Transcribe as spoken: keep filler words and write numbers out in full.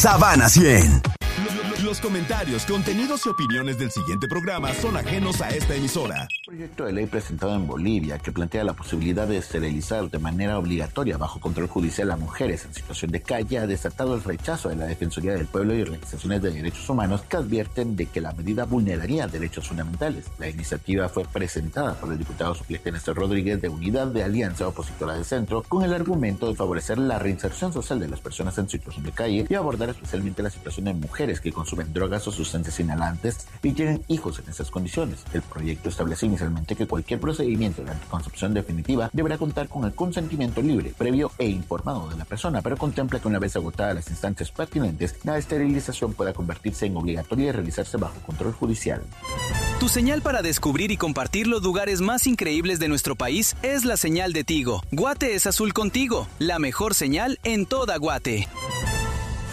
Sabana cien. Los comentarios, contenidos y opiniones del siguiente programa son ajenos a esta emisora. Un proyecto de ley presentado en Bolivia que plantea la posibilidad de esterilizar de manera obligatoria bajo control judicial a mujeres en situación de calle ha desatado el rechazo de la Defensoría del Pueblo y organizaciones de derechos humanos que advierten de que la medida vulneraría derechos fundamentales. La iniciativa fue presentada por el diputado suplente Néstor Rodríguez de Unidad de Alianza Opositora de Centro con el argumento de favorecer la reinserción social de las personas en situación de calle y abordar especialmente la situación de mujeres que consumen drogas o sustancias inhalantes y tienen hijos en esas condiciones. El proyecto establece inicialmente que cualquier procedimiento de anticoncepción definitiva deberá contar con el consentimiento libre, previo e informado de la persona, pero contempla que una vez agotadas las instancias pertinentes, la esterilización pueda convertirse en obligatoria y realizarse bajo control judicial. Tu señal para descubrir y compartir los lugares más increíbles de nuestro país es la señal de Tigo. Guate es azul contigo, la mejor señal en toda Guate.